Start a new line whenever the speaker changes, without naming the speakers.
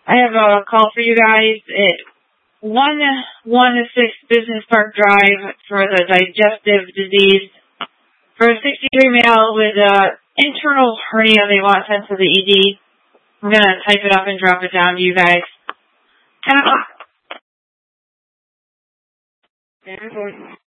I have a call for you guys at 116 Business Park Drive for the digestive disease. For a 63 male with internal hernia they want sent to the ED. I'm going to type it up and drop it down to you guys. 10 o'clock.